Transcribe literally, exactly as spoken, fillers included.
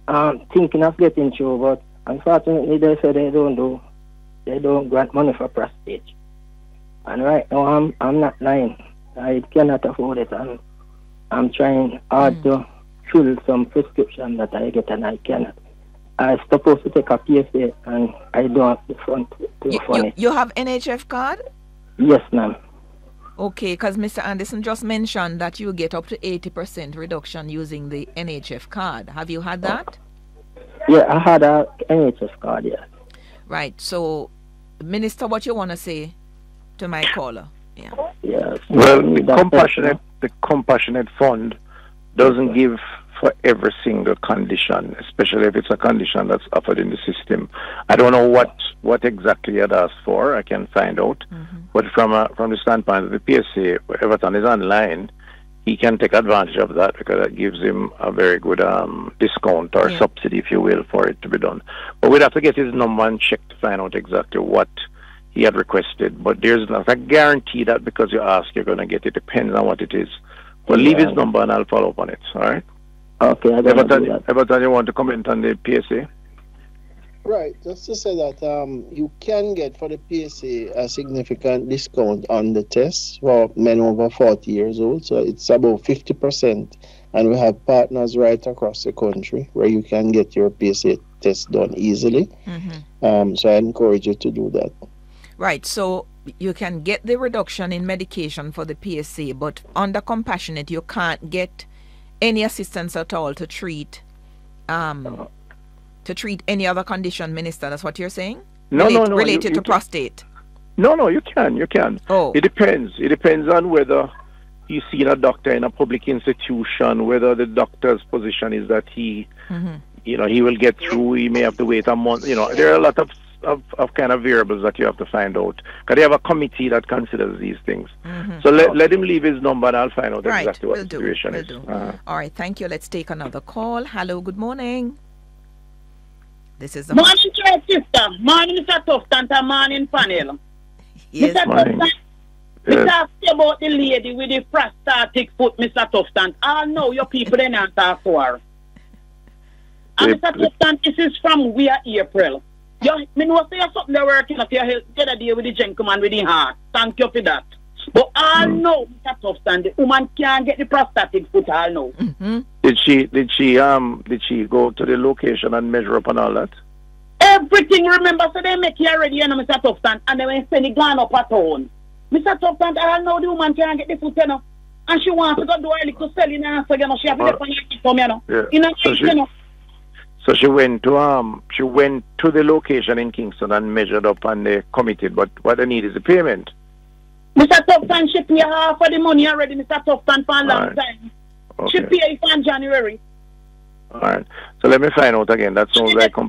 um, thinking of getting through, but unfortunately they say they don't do, they don't grant money for prostate. And right now I'm I'm not lying. I cannot afford it, and I'm trying hard mm. to fill some prescription that I get, and I cannot. I'm supposed to take a P S A, and I don't have the fund to, to you, fund you, it. You have N H F card? Yes, ma'am. Okay, because Mister Anderson just mentioned that you get up to eighty percent reduction using the N H F card. Have you had that? Yeah, I had a N H F card, yeah. Right, so, Minister, what you want to say to my caller? Yeah. Yes. Well, the compassionate, the compassionate fund doesn't give for every single condition, especially if it's a condition that's offered in the system. I don't know what, what exactly you'd asked for. I can find out. Mm-hmm. But from a, from the standpoint of the P S A, Everton is online, he can take advantage of that because that gives him a very good um, discount or yeah. subsidy, if you will, for it to be done. But we'd have to get his number and check to find out exactly what he had requested. But there's not a guarantee that because you ask, you're going to get it. Depends on what it is. But yeah. leave his number and I'll follow up on it. All right? Okay, I Everton, do that. Everton, you want to comment on the P S A? Right, just to say that um, you can get for the P S A a significant discount on the tests for men over forty years old. So it's about fifty percent. And we have partners right across the country where you can get your P S A test done easily. Mm-hmm. Um, so I encourage you to do that. Right, so you can get the reduction in medication for the P S A, but under compassionate, you can't get any assistance at all to treat um to treat any other condition, Minister. That's what you're saying? No, Relate, no, no. Related you, you to can. prostate. No, no, you can, you can. Oh. It depends. It depends on whether he's seen a doctor in a public institution, whether the doctor's position is that he, mm-hmm. you know, he will get through, he may have to wait a month. You know, there are a lot of Of, of kind of variables that you have to find out. Because they have a committee that considers these things. Mm-hmm. So let, let him leave his number and I'll find out right. exactly what we'll the situation we'll is. Do. Uh-huh. All right, thank you. Let's take another call. Hello, good morning. This is the morning to our sister. Morning, Mister Tufton, and morning, panel. Yes. Mister Morning. Tufton, we yes. talk about the lady with the prostatic foot, Mister Tufton. I know your people in answer for her. And Mister Tufton, this is from we are April. You, me know say something they're working up your health the other day with the gentleman with the heart. Thank you for that. But I mm. know, Mister Tufton, the woman can't get the prostatic foot, I know. Mm-hmm. Did she did she um did she go to the location and measure up and all that? Everything, remember, so they make you already, you know, Mister Tufton, and then when send it gone up at town. Mister Tufton, I know the woman can't get the foot, you know. And she wants to go do a little selling and so, you know, she have to get on your phone, you know. Yeah. You know, so she, you know. So she went to um she went to the location in Kingston and measured up and they committed, but what they need is the payment. Mister Tufton, she pay half of the money already, Mister Tufton, for a long right. time. Okay. She pay it in January. All right. So let me find out again. That sounds like